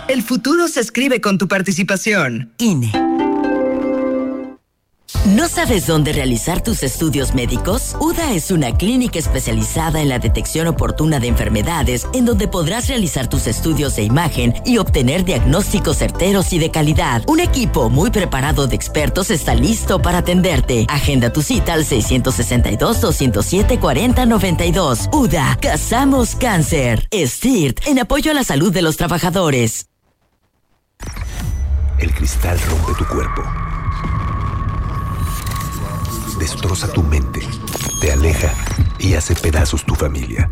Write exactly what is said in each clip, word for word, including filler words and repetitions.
El futuro se escribe con tu participación. I N E. ¿No sabes dónde realizar tus estudios médicos? U D A es una clínica especializada en la detección oportuna de enfermedades, en donde podrás realizar tus estudios de imagen y obtener diagnósticos certeros y de calidad. Un equipo muy preparado de expertos está listo para atenderte. Agenda tu cita al seis seis dos, dos cero siete, cuatro cero nueve dos. U D A, Cazamos Cáncer. S T I R T, en apoyo a la salud de los trabajadores. El cristal rompe tu cuerpo. Destroza tu mente, te aleja y hace pedazos tu familia.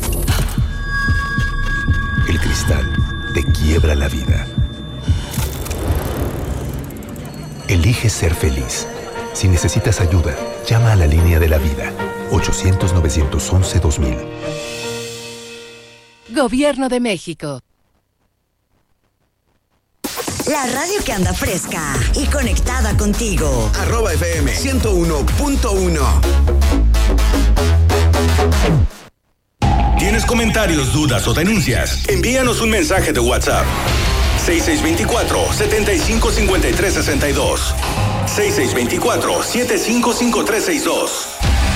El cristal te quiebra la vida. Elige ser feliz. Si necesitas ayuda, llama a la línea de la vida. ochocientos, novecientos once, dos mil. Gobierno de México. La radio que anda fresca y conectada contigo. Arroba F M ciento uno punto uno. ¿Tienes comentarios, dudas o denuncias? Envíanos un mensaje de WhatsApp. seis seis dos cuatro, siete cinco cinco tres seis dos. seis seis dos cuatro, siete cinco cinco tres seis dos.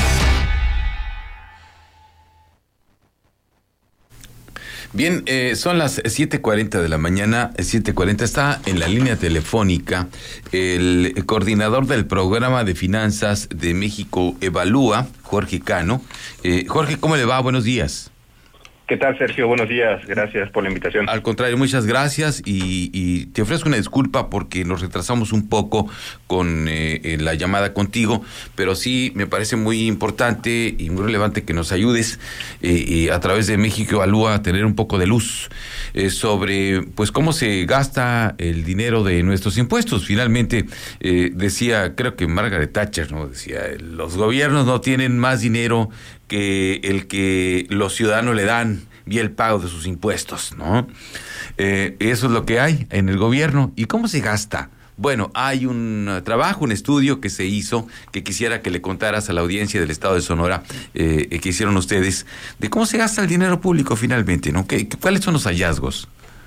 Bien, eh, son las siete cuarenta de la mañana, siete cuarenta, está en la línea telefónica el coordinador del programa de finanzas de México Evalúa, Jorge Cano. Eh, Jorge, ¿cómo le va? Buenos días. ¿Qué tal, Sergio? Buenos días, gracias por la invitación. Al contrario, muchas gracias y, y te ofrezco una disculpa porque nos retrasamos un poco con eh, la llamada contigo, pero sí me parece muy importante y muy relevante que nos ayudes eh, y a través de México Evalúa a tener un poco de luz eh, sobre pues cómo se gasta el dinero de nuestros impuestos. Finalmente, eh, decía, creo que Margaret Thatcher, ¿no? Decía, los gobiernos no tienen más dinero que el que los ciudadanos le dan vía el pago de sus impuestos, ¿no? Eh, eso es lo que hay en el gobierno. ¿Y cómo se gasta? Bueno, hay un uh, trabajo, un estudio que se hizo, que quisiera que le contaras a la audiencia del Estado de Sonora, eh, que hicieron ustedes, de cómo se gasta el dinero público finalmente, ¿no? ¿Qué, ¿Cuáles son los hallazgos?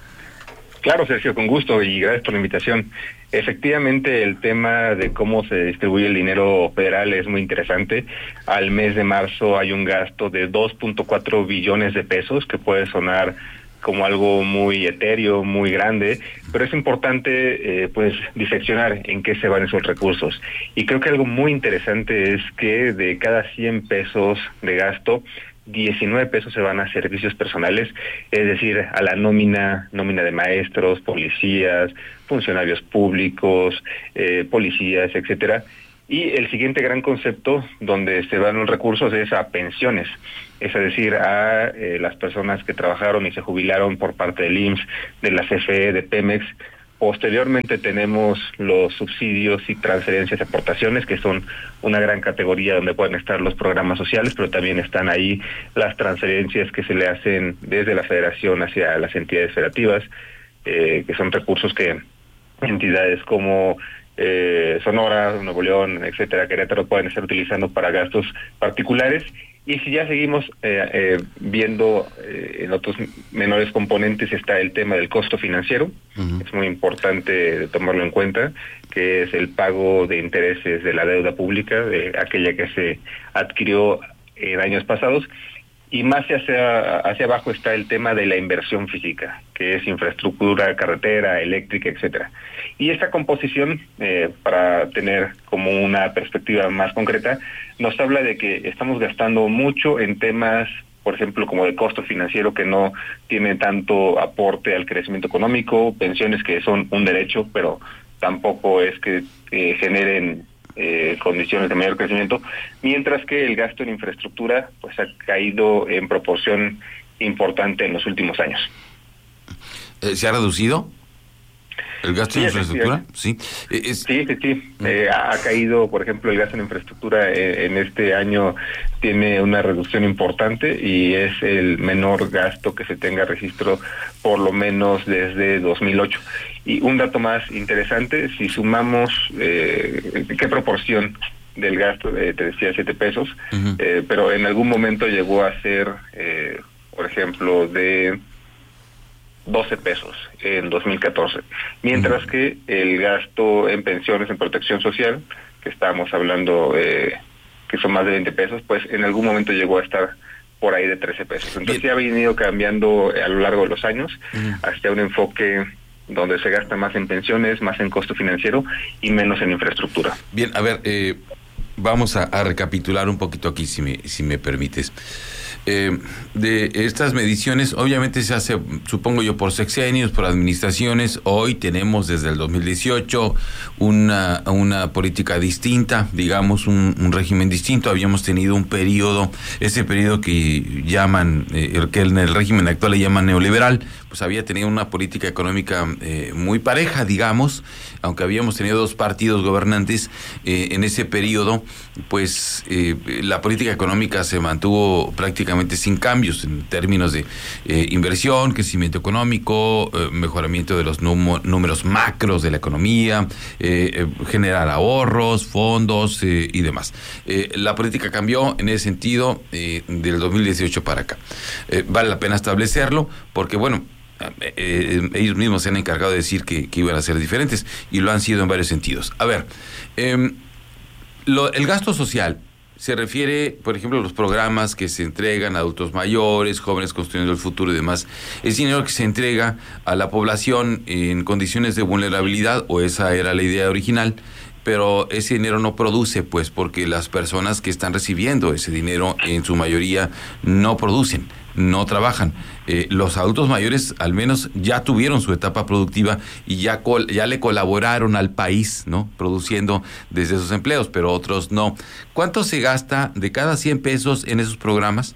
Claro, Sergio, con gusto y gracias por la invitación. Efectivamente, el tema de cómo se distribuye el dinero federal es muy interesante. Al mes de marzo hay un gasto de dos punto cuatro billones de pesos, que puede sonar como algo muy etéreo, muy grande, pero es importante eh, pues diseccionar en qué se van esos recursos. Y creo que algo muy interesante es que de cada cien pesos de gasto, diecinueve pesos se van a servicios personales, es decir, a la nómina, nómina de maestros, policías, funcionarios públicos, eh, policías, etcétera. Y el siguiente gran concepto donde se van los recursos es a pensiones, es decir, a eh, las personas que trabajaron y se jubilaron por parte del I M S S, de la C F E, de Pemex. Posteriormente tenemos los subsidios y transferencias y aportaciones, que son una gran categoría donde pueden estar los programas sociales, pero también están ahí las transferencias que se le hacen desde la federación hacia las entidades federativas, eh, que son recursos que entidades como eh, Sonora, Nuevo León, etcétera, Querétaro pueden estar utilizando para gastos particulares. Y si ya seguimos eh, eh, viendo eh, en otros menores componentes, está el tema del costo financiero. Uh-huh. Es muy importante tomarlo en cuenta, que es el pago de intereses de la deuda pública, de aquella que se adquirió en años pasados. Y más hacia, hacia abajo está el tema de la inversión física, que es infraestructura, carretera, eléctrica, etcétera. Y esta composición, eh, para tener como una perspectiva más concreta, nos habla de que estamos gastando mucho en temas, por ejemplo, como de costo financiero, que no tiene tanto aporte al crecimiento económico, pensiones que son un derecho, pero tampoco es que eh, generen Eh, condiciones de mayor crecimiento, mientras que el gasto en infraestructura pues ha caído en proporción importante en los últimos años. Eh, ¿Se ha reducido el gasto sí, en infraestructura? Sí, es... sí, sí, sí. Eh, ha caído, por ejemplo, el gasto en infraestructura eh, en este año tiene una reducción importante y es el menor gasto que se tenga registro por lo menos desde dos mil ocho. Y un dato más interesante, si sumamos eh, qué proporción del gasto, eh, te decía siete pesos, uh-huh. eh, pero en algún momento llegó a ser, eh, por ejemplo, de doce pesos en dos mil catorce, mientras que el gasto en pensiones, en protección social, que estábamos hablando eh, que son más de veinte pesos, pues en algún momento llegó a estar por ahí de trece pesos. Entonces ya ha venido cambiando a lo largo de los años uh-huh. hacia un enfoque donde se gasta más en pensiones, más en costo financiero y menos en infraestructura. Bien, a ver, eh, vamos a, a recapitular un poquito aquí, si me, si me permites. Eh, de estas mediciones, obviamente se hace, supongo yo, por sexenios, por administraciones. Hoy tenemos desde el dos mil dieciocho una, una política distinta, digamos, un, un régimen distinto. Habíamos tenido un periodo, ese periodo que llaman, eh, el que en el régimen actual le llaman neoliberal, pues había tenido una política económica eh, muy pareja, digamos, aunque habíamos tenido dos partidos gobernantes eh, en ese periodo, pues eh, la política económica se mantuvo prácticamente sin cambios en términos de eh, inversión, crecimiento económico, eh, mejoramiento de los num- números macros de la economía, eh, eh, generar ahorros, fondos eh, y demás. Eh, la política cambió en ese sentido eh, del dos mil dieciocho para acá. Eh, vale la pena establecerlo porque, bueno, Eh, ellos mismos se han encargado de decir que, que iban a ser diferentes y lo han sido en varios sentidos. A ver, eh, lo, el gasto social se refiere, por ejemplo, a los programas que se entregan a adultos mayores, jóvenes construyendo el futuro y demás. Es dinero que se entrega a la población en condiciones de vulnerabilidad, o esa era la idea original, pero ese dinero no produce, pues, porque las personas que están recibiendo ese dinero en su mayoría no producen, no trabajan. Eh, los adultos mayores al menos ya tuvieron su etapa productiva y ya col- ya le colaboraron al país, ¿no? Produciendo desde esos empleos, pero otros no. ¿Cuánto se gasta de cada cien pesos en esos programas?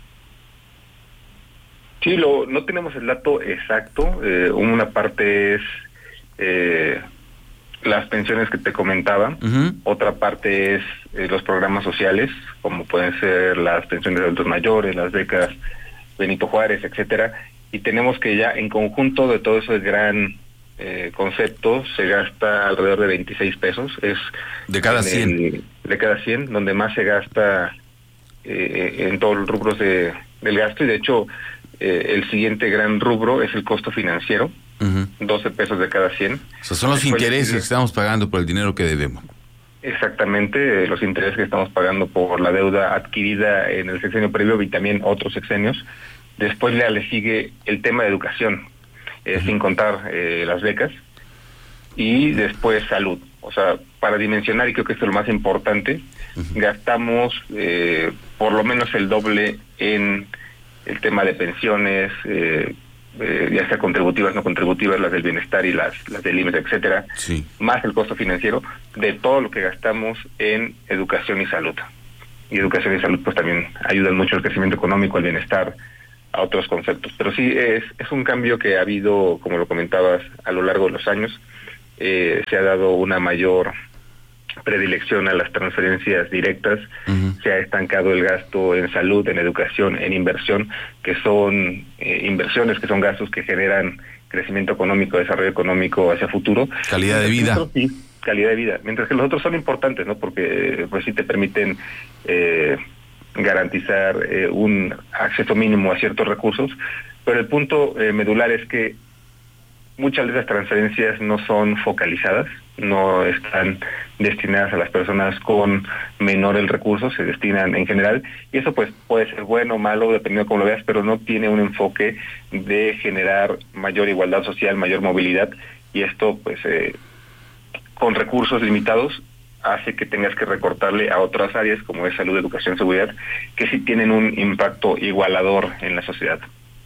Sí, lo, no tenemos el dato exacto. Eh, una parte es eh, las pensiones que te comentaba, uh-huh. Otra parte es eh, los programas sociales, como pueden ser las pensiones de adultos mayores, las becas Benito Juárez, etcétera, y tenemos que ya en conjunto de todo ese gran eh, concepto se gasta alrededor de veintiséis pesos, es de cada cien, el, de cada cien, donde más se gasta eh, en todos los rubros de, del gasto, y de hecho eh, el siguiente gran rubro es el costo financiero, uh-huh. doce pesos de cada cien. O sea, son los Después, intereses que estamos pagando por el dinero que debemos. Exactamente, eh, los intereses que estamos pagando por la deuda adquirida en el sexenio previo y también otros sexenios. Después le, le sigue el tema de educación, eh, uh-huh. sin contar eh, las becas, y después salud. O sea, para dimensionar, y creo que esto es lo más importante, uh-huh. gastamos eh, por lo menos el doble en el tema de pensiones, eh, Eh, ya sea contributivas, no contributivas, las del bienestar y las las del I M S S, etcétera, sí. más el costo financiero de todo lo que gastamos en educación y salud. Y educación y salud pues también ayudan mucho al crecimiento económico, al bienestar, a otros conceptos. Pero sí, es, es un cambio que ha habido, como lo comentabas, a lo largo de los años. Eh, se ha dado una mayor predilección a las transferencias directas, uh-huh. se ha estancado el gasto en salud, en educación, en inversión, que son eh, inversiones, que son gastos que generan crecimiento económico, desarrollo económico hacia futuro. Calidad de vida. Otros, sí, calidad de vida. Mientras que los otros son importantes, ¿no? Porque pues sí te permiten eh, garantizar eh, un acceso mínimo a ciertos recursos, pero el punto eh, medular es que muchas de esas transferencias no son focalizadas, no están destinadas a las personas con menores recursos, se destinan en general, y eso pues puede ser bueno o malo, dependiendo de cómo lo veas, pero no tiene un enfoque de generar mayor igualdad social, mayor movilidad, y esto pues eh, con recursos limitados hace que tengas que recortarle a otras áreas como es salud, educación, seguridad, que sí tienen un impacto igualador en la sociedad.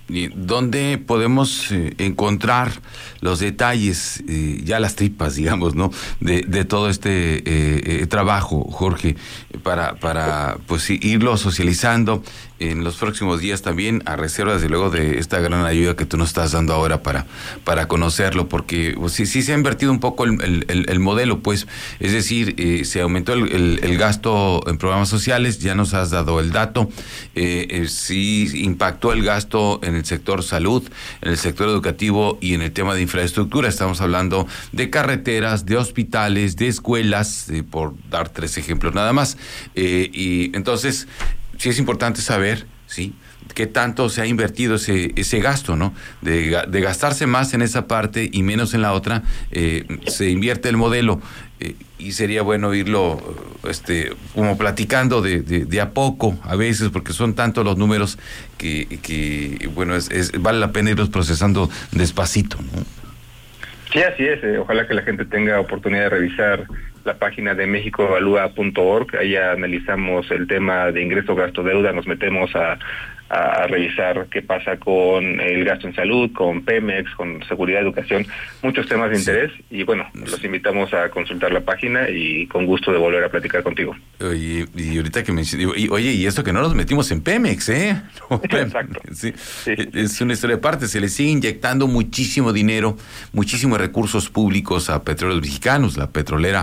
¿Dónde podemos eh, encontrar los detalles, eh, ya las tripas, digamos, ¿no? De, de todo este eh, eh, trabajo, Jorge, para, para pues irlo socializando en los próximos días también, a reserva, desde luego, de esta gran ayuda que tú nos estás dando ahora para, para conocerlo, porque pues, sí, sí se ha invertido un poco el, el, el modelo, pues, es decir, eh, se aumentó el, el, el gasto en programas sociales, ya nos has dado el dato, eh, eh, sí impactó el gasto en el sector salud, en el sector educativo y en el tema de infraestructura. Estamos hablando de carreteras, de hospitales, de escuelas, eh, por dar tres ejemplos nada más, eh, y entonces sí es importante saber, sí, qué tanto se ha invertido ese ese gasto, ¿no? De, de gastarse más en esa parte y menos en la otra, eh, se invierte el modelo. Eh, y sería bueno irlo este como platicando de, de, de a poco a veces, porque son tantos los números que, que bueno, es, es vale la pena irlos procesando despacito, ¿no? Sí, así es. Eh, ojalá que la gente tenga oportunidad de revisar la página de mexico evalúa punto org. Ahí analizamos el tema de ingreso, gasto, deuda, nos metemos a, a revisar qué pasa con el gasto en salud, con Pemex, con seguridad, educación, muchos temas de sí. interés, y bueno, los invitamos a consultar la página y con gusto de volver a platicar contigo. Oye, y ahorita que me y, oye, y esto que no nos metimos en Pemex, ¿eh? No, Exacto. Sí. Sí. Es una historia aparte, se le sigue inyectando muchísimo dinero, muchísimos recursos públicos a Petróleos Mexicanos, la petrolera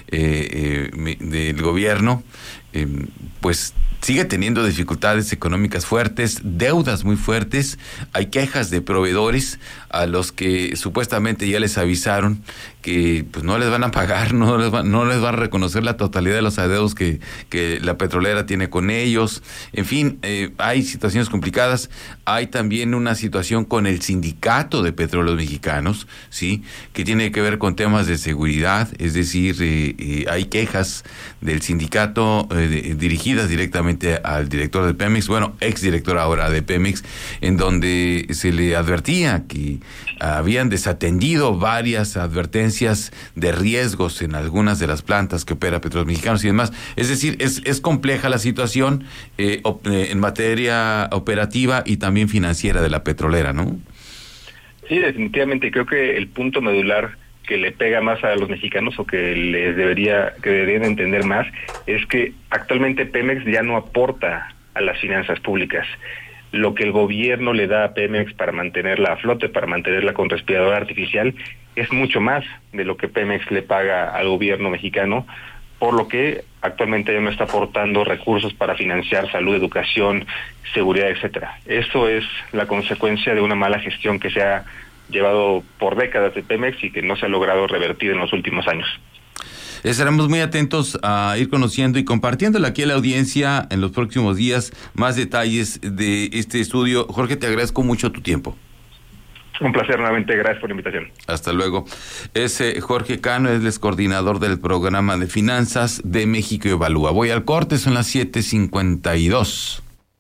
eh, eh, del gobierno, eh, pues sigue teniendo dificultades económicas fuertes, deudas muy fuertes, hay quejas de proveedores a los que supuestamente ya les avisaron que pues no les van a pagar, no les, va, no les van a reconocer la totalidad de los adeudos que, que la petrolera tiene con ellos. En fin, eh, hay situaciones complicadas. Hay también una situación con el sindicato de Petróleos Mexicanos, ¿sí?, que tiene que ver con temas de seguridad, es decir, eh, eh, hay quejas del sindicato eh, de, dirigidas directamente al director de Pemex, bueno, exdirector ahora de Pemex, en donde se le advertía que habían desatendido varias advertencias de riesgos en algunas de las plantas que opera Petróleos Mexicanos y demás. Es decir, es, es compleja la situación eh, op, eh, en materia operativa y también financiera de la petrolera, ¿no? Sí, definitivamente. Creo que el punto medular que le pega más a los mexicanos, o que les debería, que deberían entender más, es que actualmente Pemex ya no aporta a las finanzas públicas. Lo que el gobierno le da a Pemex para mantenerla a flote, para mantenerla con respirador artificial, es mucho más de lo que Pemex le paga al gobierno mexicano, por lo que actualmente ya no está aportando recursos para financiar salud, educación, seguridad, etcétera. Eso es la consecuencia de una mala gestión que se ha llevado por décadas de Pemex y que no se ha logrado revertir en los últimos años. Estaremos muy atentos a ir conociendo y compartiéndole aquí a la audiencia en los próximos días más detalles de este estudio. Jorge, te agradezco mucho tu tiempo. Un placer nuevamente, gracias por la invitación. Hasta luego. Es eh, Jorge Cano, es el coordinador del programa de finanzas de México Evalúa. Voy al corte, son las siete cincuenta y dos.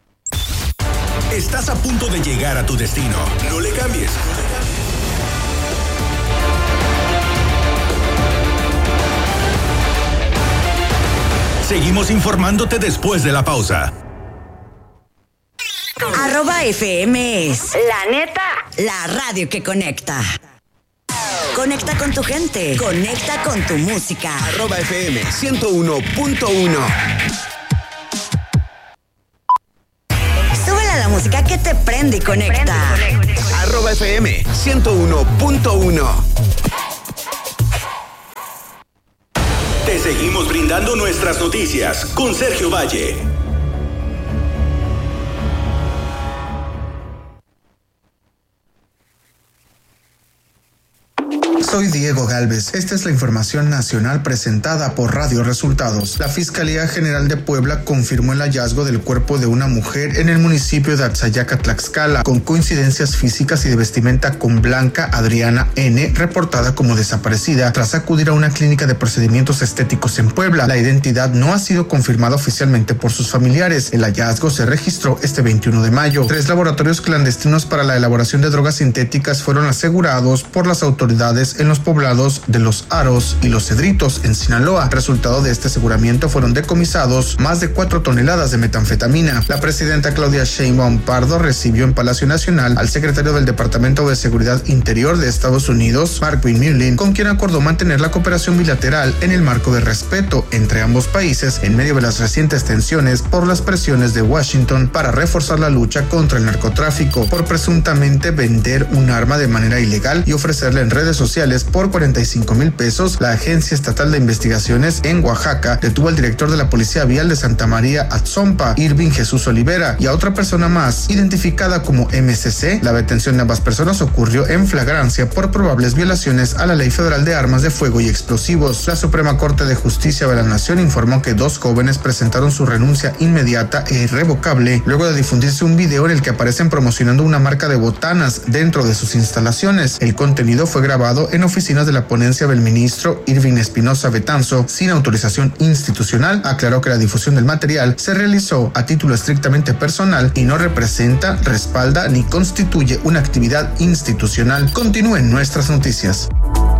Estás a punto de llegar a tu destino. No le cambies. Seguimos informándote después de la pausa. Arroba F M es la neta, la radio que conecta. Conecta con tu gente, conecta con tu música. Arroba F M ciento uno punto uno. Súbele a la música que te prende y conecta. Arroba F M ciento uno punto uno. Te seguimos brindando nuestras noticias con Sergio Valle. Soy Diego Galvez. Esta es la información nacional presentada por Radio Resultados. La Fiscalía General de Puebla confirmó el hallazgo del cuerpo de una mujer en el municipio de Atzayaca, Tlaxcala, con coincidencias físicas y de vestimenta con Blanca Adriana N., reportada como desaparecida tras acudir a una clínica de procedimientos estéticos en Puebla. La identidad no ha sido confirmada oficialmente por sus familiares. El hallazgo se registró este veintiuno de mayo. Tres laboratorios clandestinos para la elaboración de drogas sintéticas fueron asegurados por las autoridades en los poblados de Los Aros y Los Cedritos, en Sinaloa. Resultado de este aseguramiento fueron decomisados más de cuatro toneladas de metanfetamina. La presidenta Claudia Sheinbaum Pardo recibió en Palacio Nacional al secretario del Departamento de Seguridad Interior de Estados Unidos, Markwin Mullin, con quien acordó mantener la cooperación bilateral en el marco de respeto entre ambos países en medio de las recientes tensiones por las presiones de Washington para reforzar la lucha contra el narcotráfico por presuntamente vender un arma de manera ilegal y ofrecerla en redes sociales judiciales por cuarenta y cinco mil pesos, la Agencia Estatal de Investigaciones en Oaxaca detuvo al director de la Policía Vial de Santa María Atzompa, Irving Jesús Olivera, y a otra persona más, identificada como M C C. La detención de ambas personas ocurrió en flagrancia por probables violaciones a la Ley Federal de Armas de Fuego y Explosivos. La Suprema Corte de Justicia de la Nación informó que dos jóvenes presentaron su renuncia inmediata e irrevocable luego de difundirse un video en el que aparecen promocionando una marca de botanas dentro de sus instalaciones. El contenido fue grabado en oficinas de la ponencia del ministro Irving Espinosa Betanzo sin autorización institucional. Aclaró que la difusión del material se realizó a título estrictamente personal y no representa, respalda ni constituye una actividad institucional. Continúen nuestras noticias.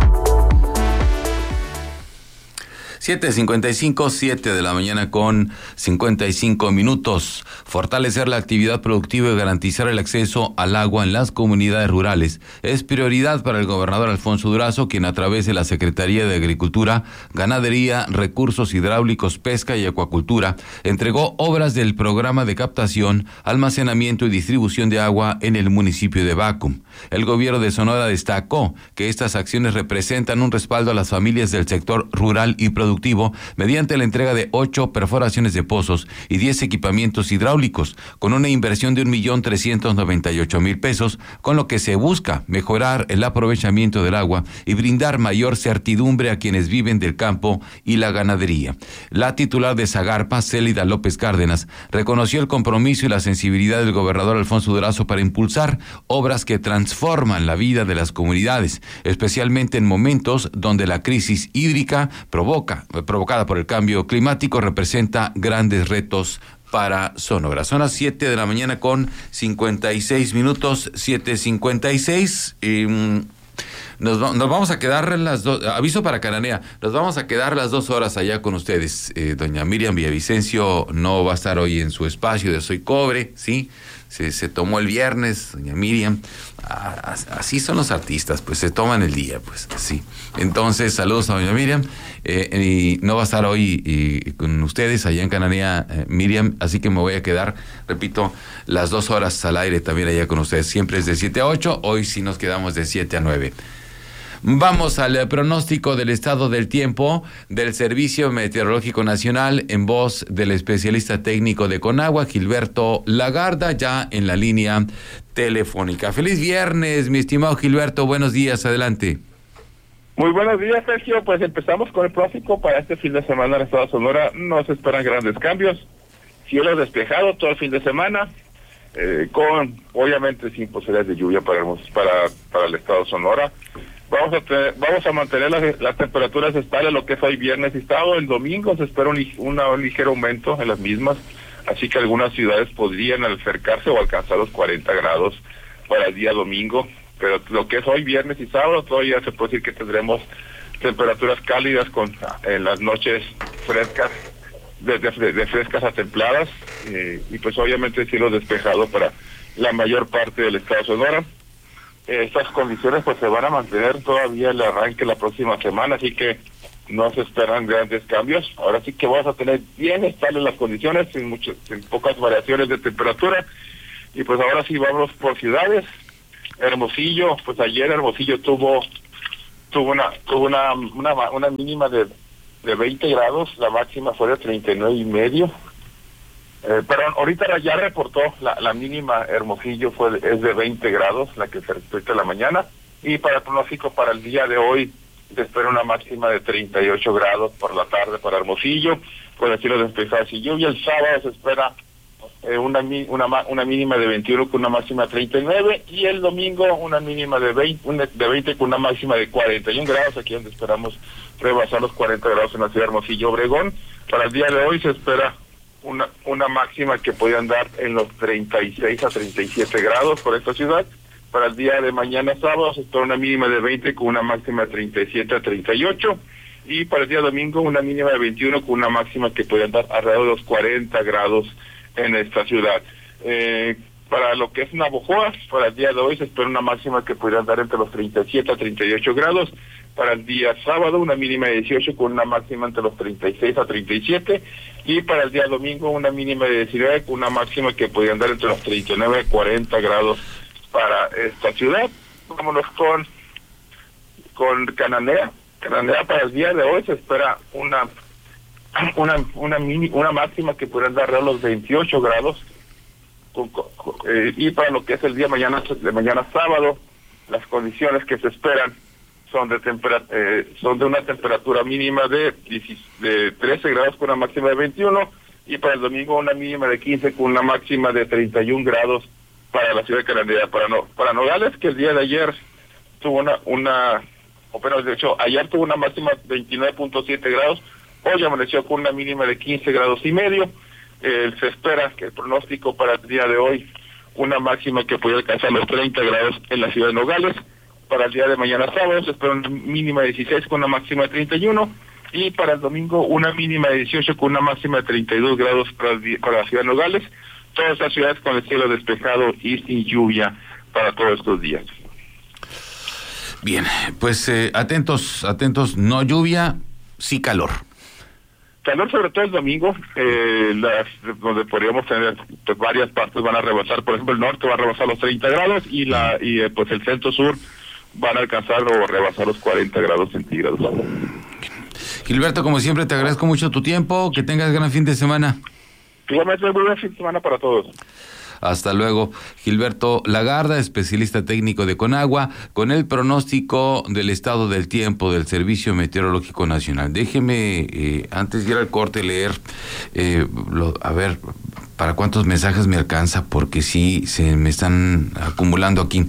siete cincuenta y cinco, siete de la mañana con cincuenta y cinco minutos. Fortalecer la actividad productiva y garantizar el acceso al agua en las comunidades rurales es prioridad para el gobernador Alfonso Durazo, quien a través de la Secretaría de Agricultura, Ganadería, Recursos Hidráulicos, Pesca y Acuacultura, entregó obras del programa de captación, almacenamiento y distribución de agua en el municipio de Bacum. El gobierno de Sonora destacó que estas acciones representan un respaldo a las familias del sector rural y productivo mediante la entrega de ocho perforaciones de pozos y diez equipamientos hidráulicos, con una inversión de un millón trescientos noventa y ocho mil pesos, con lo que se busca mejorar el aprovechamiento del agua y brindar mayor certidumbre a quienes viven del campo y la ganadería. La titular de Zagarpa, Célida López Cárdenas, reconoció el compromiso y la sensibilidad del gobernador Alfonso Durazo para impulsar obras que transforman la vida de las comunidades, especialmente en momentos donde la crisis hídrica provoca provocada por el cambio climático representa grandes retos para Sonora. Son las siete de la mañana con cincuenta y seis minutos, siete cincuenta y seis. Eh, nos, nos vamos a quedar las dos, aviso para Cananea, nos vamos a quedar las dos horas allá con ustedes. Eh, doña Miriam Villavicencio no va a estar hoy en su espacio de Soy Cobre, ¿sí? Se, se tomó el viernes, doña Miriam. Ah, así son los artistas, pues se toman el día, pues sí. Entonces, saludos a doña Miriam. Eh, y no va a estar hoy y, con ustedes allá en Cananea, eh, Miriam, así que me voy a quedar, repito, las dos horas al aire también allá con ustedes. Siempre es de siete a ocho, hoy sí nos quedamos de siete a nueve. Vamos al pronóstico del estado del tiempo del Servicio Meteorológico Nacional en voz del especialista técnico de Conagua, Gilberto Lagarda, ya en la línea telefónica. Feliz viernes, mi estimado Gilberto, buenos días, adelante. Muy buenos días, Sergio. Pues empezamos con el pronóstico para este fin de semana en el estado de Sonora. No se esperan grandes cambios. Cielo despejado todo el fin de semana, eh, con obviamente sin posibilidades de lluvia para, para, para el estado de Sonora. Vamos a tener, vamos a mantener las, las temperaturas estables lo que es hoy viernes y sábado. El domingo se espera un, una, un ligero aumento en las mismas, así que algunas ciudades podrían acercarse o alcanzar los cuarenta grados para el día domingo, pero lo que es hoy viernes y sábado todavía se puede decir que tendremos temperaturas cálidas con en las noches frescas, de, de, de frescas a templadas, eh, y pues obviamente cielo despejado para la mayor parte del estado de Sonora. Estas condiciones pues se van a mantener todavía el arranque la próxima semana, así que no se esperan grandes cambios. Ahora sí que vamos a tener bien estables las condiciones, sin muchas, sin pocas variaciones de temperatura. Y pues ahora sí vamos por ciudades. Hermosillo, pues ayer Hermosillo tuvo tuvo una tuvo una una, una mínima de, de veinte grados, la máxima fue de treinta y nueve y medio. Eh, perdón, ahorita ya reportó la, la mínima Hermosillo fue es de veinte grados, la que se respecta a la mañana, y para el pronóstico para el día de hoy se espera una máxima de treinta y ocho grados por la tarde para Hermosillo, con el cielo despejado sin lluvia. El sábado se espera eh, una, una una mínima de veintiuno con una máxima de treinta y nueve, y el domingo una mínima de veinte, una, de veinte con una máxima de cuarenta y uno grados, aquí donde esperamos rebasar los cuarenta grados en la ciudad de Hermosillo, Obregón. Para el día de hoy se espera una una máxima que puede andar en los treinta y seis a treinta y siete grados por esta ciudad. Para el día de mañana sábado se espera una mínima de veinte con una máxima de treinta y siete a treinta y ocho, y para el día domingo una mínima de veintiuno con una máxima que puede andar alrededor de los cuarenta grados en esta ciudad. Eh, para lo que es Navojoa, para el día de hoy se espera una máxima que puede andar entre los treinta y siete a treinta y ocho grados. Para el día sábado una mínima de dieciocho con una máxima entre los treinta y seis a treinta y siete, y para el día domingo una mínima de diecinueve con una máxima que podría andar entre los treinta y nueve a cuarenta grados para esta ciudad. Vámonos con con Cananea. Cananea para el día de hoy se espera una una una mini, una máxima que podría dar a los veintiocho grados. Con, con, eh, y para lo que es el día mañana de mañana sábado, las condiciones que se esperan son de tempera, eh, son de una temperatura mínima de, de trece grados con una máxima de veintiuno, y para el domingo una mínima de quince con una máxima de treinta y un grados para la ciudad de Cananea. Para no, para Nogales, que el día de ayer tuvo una, una o menos de hecho, ayer tuvo una máxima de veintinueve punto siete grados, hoy amaneció con una mínima de quince grados y medio. Eh, se espera que el pronóstico para el día de hoy, una máxima que puede alcanzar los treinta grados en la ciudad de Nogales. Para el día de mañana sábado se espera una mínima de dieciséis con una máxima de treinta y uno, y para el domingo una mínima de dieciocho con una máxima de treinta y dos grados para, el, para la ciudad de Nogales. Todas estas ciudades con el cielo despejado y sin lluvia para todos estos días. Bien, pues eh, atentos, atentos, no lluvia, sí calor. Calor sobre todo el domingo, eh, las, donde podríamos tener pues, varias partes van a rebasar, por ejemplo el norte va a rebasar los treinta grados y la y eh, pues el centro sur van a alcanzar o rebasar los cuarenta grados centígrados. Gilberto, como siempre te agradezco mucho tu tiempo, que tengas gran fin de semana. Igualmente, muy buen fin de semana para todos. Hasta luego. Gilberto Lagarda, especialista técnico de Conagua, con el pronóstico del estado del tiempo del Servicio Meteorológico Nacional. Déjeme, eh, antes de ir al corte, leer, eh, lo, a ver, para cuántos mensajes me alcanza, porque sí, se me están acumulando aquí.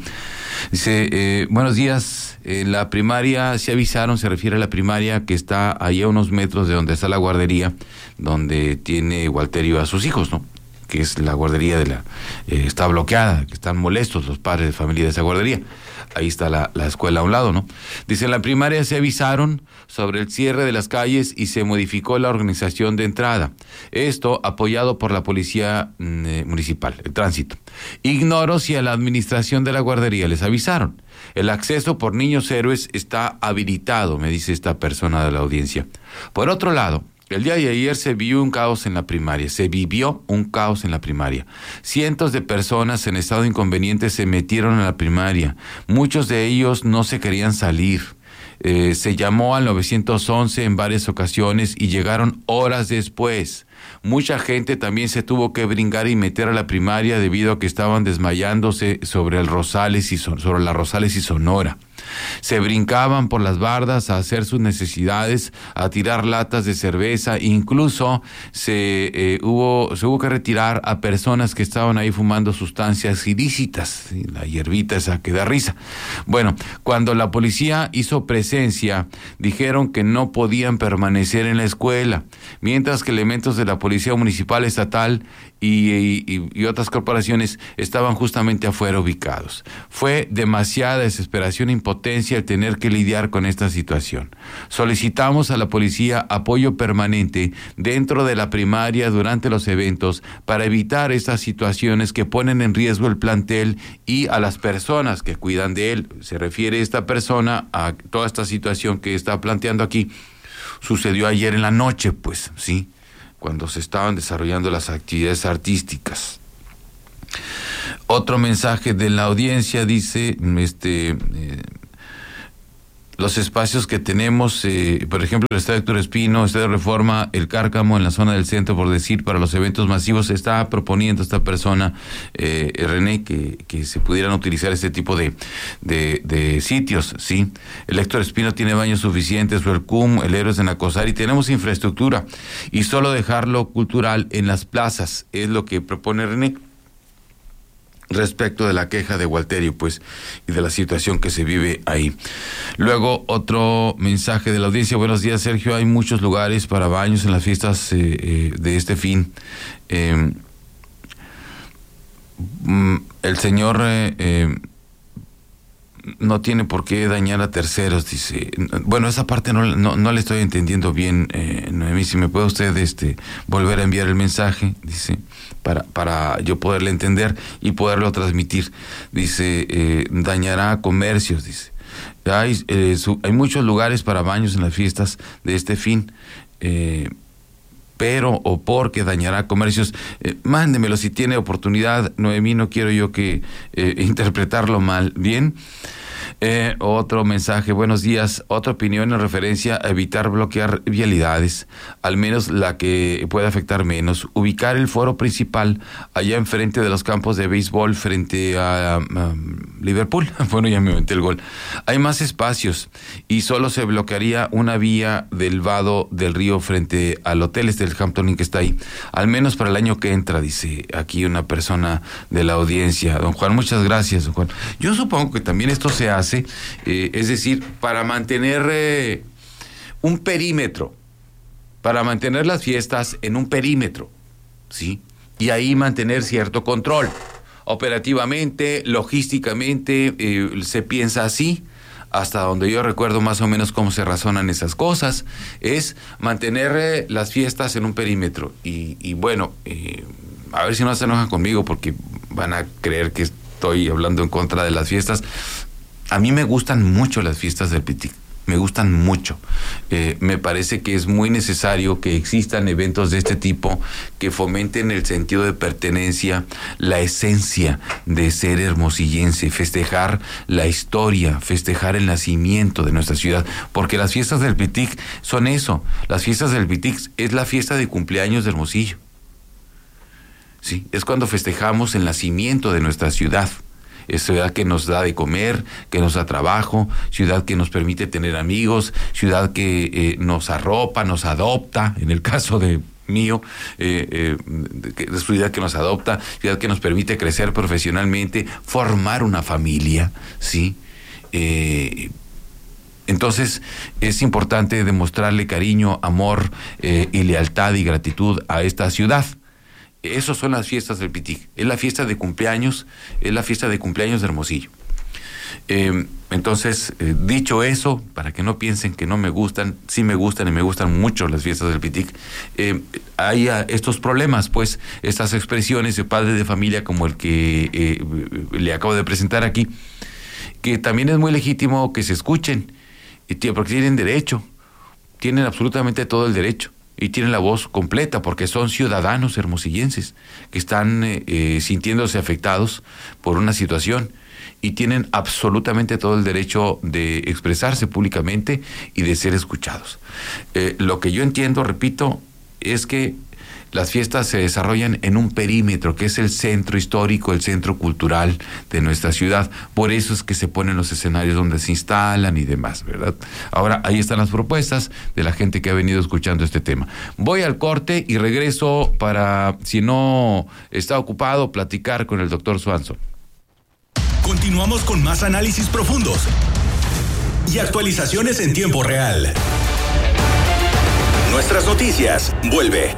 Dice, eh, buenos días, en la primaria se avisaron, se refiere a la primaria que está ahí a unos metros de donde está la guardería, donde tiene Walterio a sus hijos, ¿no? Que es la guardería de la, eh, está bloqueada, que están molestos los padres de familia de esa guardería. Ahí está la, la escuela a un lado, ¿no? Dice, en la primaria se avisaron sobre el cierre de las calles y se modificó la organización de entrada. Esto apoyado por la policía eh, municipal, el tránsito. Ignoro si a la administración de la guardería les avisaron. El acceso por niños héroes está habilitado, me dice esta persona de la audiencia. Por otro lado, el día de ayer se vivió un caos en la primaria, se vivió un caos en la primaria. Cientos de personas en estado inconveniente se metieron a la primaria. Muchos de ellos no se querían salir. Eh, se llamó al nueve once en varias ocasiones y llegaron horas después. Mucha gente también se tuvo que brincar y meter a la primaria debido a que estaban desmayándose sobre el Rosales y sobre la Rosales y Sonora. Se brincaban por las bardas a hacer sus necesidades, a tirar latas de cerveza, incluso se eh, hubo se hubo que retirar a personas que estaban ahí fumando sustancias ilícitas, la hierbita esa que da risa. Bueno, cuando la policía hizo presencia, dijeron que no podían permanecer en la escuela, mientras que elementos de la Policía Municipal Estatal y, y, y otras corporaciones estaban justamente afuera ubicados. Fue demasiada desesperación e impotencia el tener que lidiar con esta situación. Solicitamos a la policía apoyo permanente dentro de la primaria durante los eventos para evitar estas situaciones que ponen en riesgo el plantel y a las personas que cuidan de él. Se refiere esta persona a toda esta situación que está planteando aquí. Sucedió ayer en la noche, pues, sí, cuando se estaban desarrollando las actividades artísticas. Otro mensaje de la audiencia dice, este, eh, los espacios que tenemos, eh, por ejemplo, el Estadio Héctor Espino, Estadio Reforma, el Cárcamo en la zona del centro, por decir, para los eventos masivos, está proponiendo esta persona, eh, René, que, que se pudieran utilizar este tipo de, de, de sitios, ¿sí? El Héctor Espino tiene baños suficientes, o el C U M, el Héroes de Nacosari, tenemos infraestructura, y solo dejarlo cultural en las plazas, es lo que propone René. Respecto de la queja de Walterio, pues, y de la situación que se vive ahí. Luego, otro mensaje de la audiencia. Buenos días, Sergio. Hay muchos lugares para baños en las fiestas eh, eh, de este fin. Eh, el señor eh, eh, no tiene por qué dañar a terceros, dice. Bueno, esa parte no, no, no le estoy entendiendo bien, eh, Noemí. Si me puede usted este, volver a enviar el mensaje, dice, para para yo poderle entender y poderlo transmitir. Dice, eh, dañará a comercios, dice. Hay, eh, su, hay muchos lugares para baños en las fiestas de este fin, eh, pero o porque dañará comercios. Eh, mándemelo si tiene oportunidad, Noemí, no quiero yo que eh, interpretarlo mal. Bien. Eh, otro mensaje, buenos días. Otra opinión en referencia a evitar bloquear vialidades, al menos la que pueda afectar menos. Ubicar el foro principal allá enfrente de los campos de béisbol frente a, a Liverpool. Bueno, ya me inventé el gol. Hay más espacios y solo se bloquearía una vía del vado del río frente al hotel este del Hampton Inn que está ahí. Al menos para el año que entra, dice aquí una persona de la audiencia. Don Juan, muchas gracias, don Juan. Yo supongo que también esto se hace, eh, es decir, para mantener eh, un perímetro, para mantener las fiestas en un perímetro, ¿sí? Y ahí mantener cierto control. Operativamente, logísticamente, eh, se piensa así. Hasta donde yo recuerdo más o menos cómo se razonan esas cosas, es mantener eh, las fiestas en un perímetro. Y, y bueno, eh, a ver si no se enojan conmigo porque van a creer que estoy hablando en contra de las fiestas. A mí me gustan mucho las fiestas del Pitic, me gustan mucho. Eh, me parece que es muy necesario que existan eventos de este tipo que fomenten el sentido de pertenencia, la esencia de ser hermosillense, festejar la historia, festejar el nacimiento de nuestra ciudad, porque las fiestas del Pitic son eso. Las fiestas del Pitic es la fiesta de cumpleaños de Hermosillo. Sí, es cuando festejamos el nacimiento de nuestra ciudad. Es ciudad que nos da de comer, que nos da trabajo, ciudad que nos permite tener amigos, ciudad que eh, nos arropa, nos adopta, en el caso de mío, eh, eh, es ciudad que nos adopta, ciudad que nos permite crecer profesionalmente, formar una familia, ¿sí? Eh, entonces es importante demostrarle cariño, amor eh, y lealtad y gratitud a esta ciudad. Esas son las fiestas del Pitic. Es la fiesta de cumpleaños, es la fiesta de cumpleaños de Hermosillo. Eh, entonces, eh, dicho eso, para que no piensen que no me gustan, sí me gustan y me gustan mucho las fiestas del Pitic, eh, hay uh, estos problemas, pues, estas expresiones de padre de familia como el que eh, le acabo de presentar aquí, que también es muy legítimo que se escuchen, porque tienen derecho, tienen absolutamente todo el derecho. Y tienen la voz completa porque son ciudadanos hermosillenses que están eh, eh, sintiéndose afectados por una situación y tienen absolutamente todo el derecho de expresarse públicamente y de ser escuchados. Eh, lo que yo entiendo, repito, es que las fiestas se desarrollan en un perímetro que es el centro histórico, el centro cultural de nuestra ciudad. Por eso es que se ponen los escenarios donde se instalan y demás, ¿verdad? Ahora, ahí están las propuestas de la gente que ha venido escuchando este tema. Voy al corte y regreso para, si no está ocupado, platicar con el doctor Swanson. Continuamos con más análisis profundos y actualizaciones en tiempo real. Nuestras noticias, vuelve.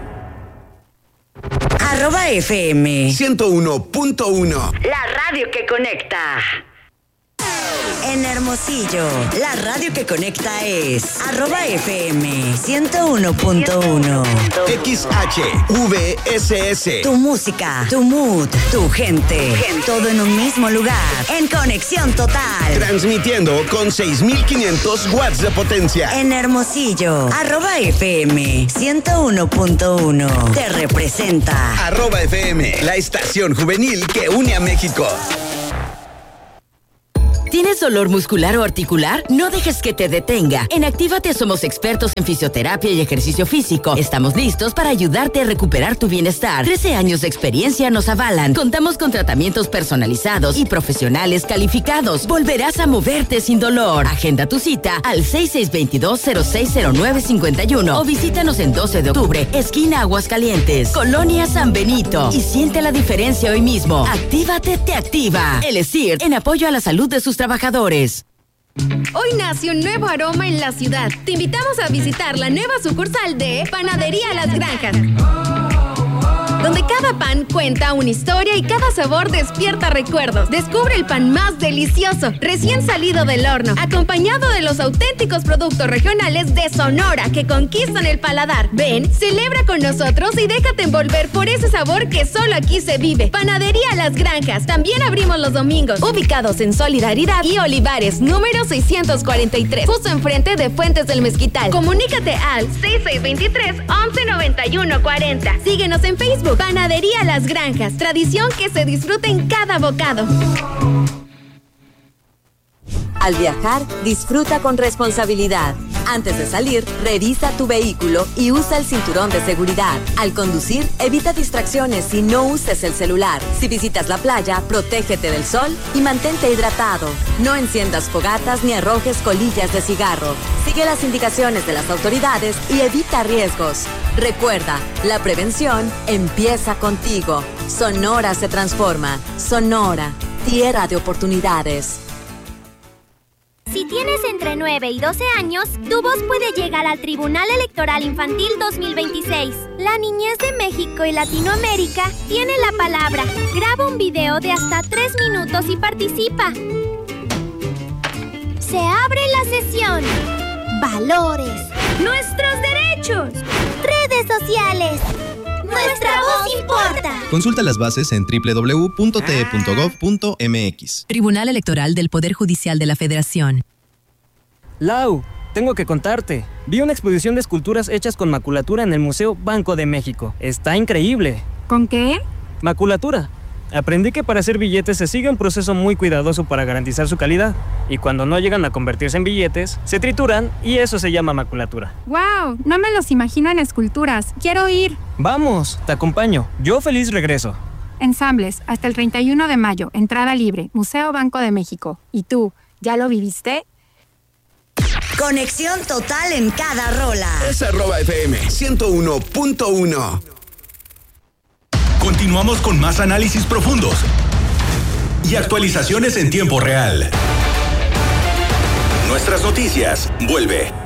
Arroba F M ciento uno punto uno. La radio que conecta. En Hermosillo, la radio que conecta es arroba F M ciento uno punto uno. X H V S S. Tu música, tu mood, tu gente, todo en un mismo lugar, en conexión total. Transmitiendo con seis mil quinientos watts de potencia. En Hermosillo, arroba F M ciento uno punto uno. Te representa. Arroba F M, la estación juvenil que une a México. ¿Tienes dolor muscular o articular? No dejes que te detenga. En Actívate somos expertos en fisioterapia y ejercicio físico. Estamos listos para ayudarte a recuperar tu bienestar. trece años de experiencia nos avalan. Contamos con tratamientos personalizados y profesionales calificados. Volverás a moverte sin dolor. Agenda tu cita al seis seis dos dos, cero seis cero nueve cinco uno o visítanos en doce de octubre, esquina Aguascalientes, Colonia San Benito. Y siente la diferencia hoy mismo. Actívate te activa. El E S I R en apoyo a la salud de sus trabajadores. Hoy nace un nuevo aroma en la ciudad. Te invitamos a visitar la nueva sucursal de Panadería Las Granjas, donde cada pan cuenta una historia y cada sabor despierta recuerdos. Descubre el pan más delicioso, recién salido del horno, acompañado de los auténticos productos regionales de Sonora que conquistan el paladar. Ven, celebra con nosotros y déjate envolver por ese sabor que solo aquí se vive. Panadería Las Granjas. También abrimos los domingos, ubicados en Solidaridad y Olivares, número seiscientos cuarenta y tres, justo enfrente de Fuentes del Mezquital. Comunícate al seis seis dos tres, once noventa y uno cuarenta. Síguenos en Facebook. Panadería Las Granjas, tradición que se disfruta en cada bocado. Al viajar, disfruta con responsabilidad. Antes de salir, revisa tu vehículo y usa el cinturón de seguridad. Al conducir, evita distracciones y no uses el celular. Si visitas la playa, protégete del sol y mantente hidratado. No enciendas fogatas ni arrojes colillas de cigarro. Sigue las indicaciones de las autoridades y evita riesgos. Recuerda, la prevención empieza contigo. Sonora se transforma. Sonora, tierra de oportunidades. Si tienes entre nueve y doce años, tu voz puede llegar al Tribunal Electoral Infantil dos mil veintiséis. La niñez de México y Latinoamérica tiene la palabra. Graba un video de hasta tres minutos y participa. Se abre la sesión. Valores. Nuestros derechos. Redes sociales. Nuestra voz importa. Consulta las bases en doble u doble u doble u punto t e punto gov punto m x. Tribunal Electoral del Poder Judicial de la Federación. Lau, tengo que contarte. Vi una exposición de esculturas hechas con maculatura en el Museo Banco de México. Está increíble. ¿Con qué? Maculatura. Aprendí que para hacer billetes se sigue un proceso muy cuidadoso para garantizar su calidad. Y cuando no llegan a convertirse en billetes, se trituran y eso se llama maculatura. ¡Wow! No me los imagino en esculturas. ¡Quiero ir! ¡Vamos! Te acompaño. Yo feliz regreso. Ensambles, hasta el treinta y uno de mayo. Entrada libre. Museo Banco de México. ¿Y tú, ya lo viviste? Conexión total en cada rola. Es arroba F M ciento uno punto uno. Continuamos con más análisis profundos y actualizaciones en tiempo real. Nuestras noticias. Vuelve.